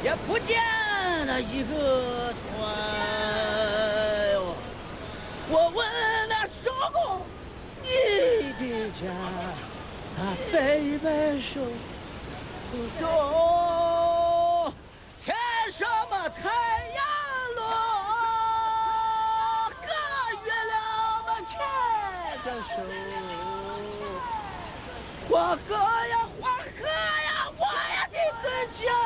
也不见了一个船哟。我问那叔公，你的家，他背背手不走，天什么太阳落，和月亮们牵着手，黄河呀黄河呀，我呀的个家。